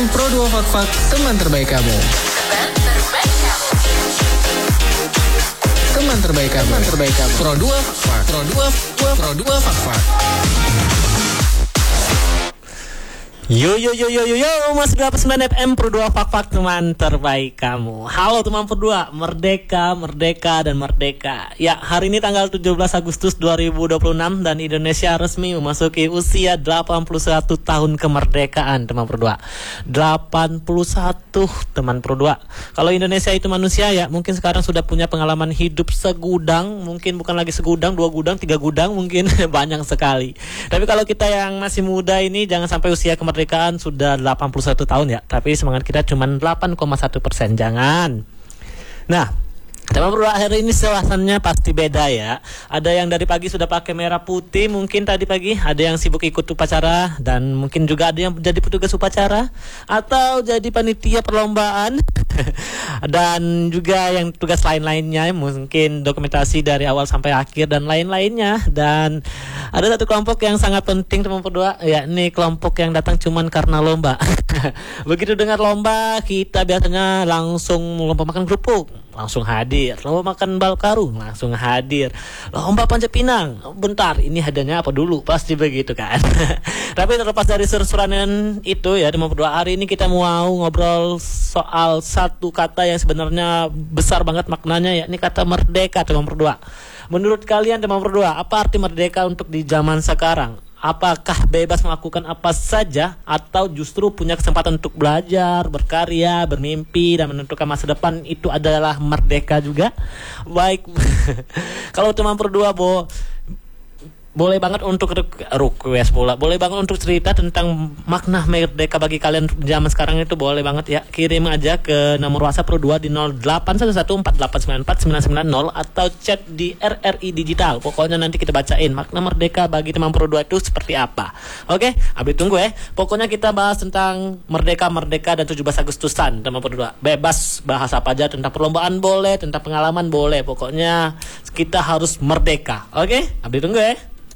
Pro 2 Fak-Fak, teman terbaik kamu. Teman terbaik kamu. Teman terbaik kamu. Pro 2 Fak-Fak. Pro 2 Fak-Fak. Yo, Mas 29 FM Pro 2 Fak-Fak, teman terbaik kamu. Halo teman Pro 2, merdeka dan merdeka. Ya, hari ini tanggal 17 Agustus 2026 dan Indonesia resmi memasuki usia 81 tahun kemerdekaan, teman Pro 2. 81 teman Pro 2. Kalau Indonesia itu manusia ya, mungkin sekarang sudah punya pengalaman hidup segudang, mungkin bukan lagi segudang, 2 gudang, 3 gudang, mungkin banyak sekali. Tapi kalau kita yang masih muda ini jangan sampai usia kemerdekaan sudah 81 tahun ya, tapi semangat kita cuma 8,1%, jangan. Nah, teman Pro 2, hari ini suasananya pasti beda ya. Ada yang dari pagi sudah pakai merah putih, mungkin tadi pagi ada yang sibuk ikut upacara, dan mungkin juga ada yang jadi petugas upacara atau jadi panitia perlombaan dan juga yang tugas lain-lainnya, mungkin dokumentasi dari awal sampai akhir dan lain-lainnya. Dan ada satu kelompok yang sangat penting teman Pro 2, yakni kelompok yang datang cuman karena lomba. Begitu dengar lomba, kita biasanya langsung lomba makan kerupuk, langsung hadir. Lomba makan bal karung, langsung hadir. Lomba panjat pinang, bentar, ini hadiahnya apa dulu, pasti begitu kan. Tapi terlepas dari seru-seruan itu ya teman Pro 2, hari ini kita mau ngobrol soal satu kata yang sebenarnya besar banget maknanya, yakni kata merdeka teman Pro 2. Menurut kalian teman Pro 2, apa arti merdeka untuk di zaman sekarang? Apakah bebas melakukan apa saja atau justru punya kesempatan untuk belajar, berkarya, bermimpi dan menentukan masa depan itu adalah merdeka juga? Baik. Kalau teman Pro 2 boleh banget untuk request pula. Boleh banget untuk cerita tentang makna merdeka bagi kalian zaman sekarang itu, boleh banget ya. Kirim aja ke nomor WhatsApp Pro 2 di 081148949990 atau chat di RRI Digital. Pokoknya nanti kita bacain makna merdeka bagi teman Pro 2 itu seperti apa. Oke, abis tunggu ya. Pokoknya kita bahas tentang merdeka dan 17 Agustusan teman Pro 2. Bebas bahas apa aja, tentang perlombaan boleh, tentang pengalaman boleh. Pokoknya kita harus merdeka. Oke, abis tunggu ya.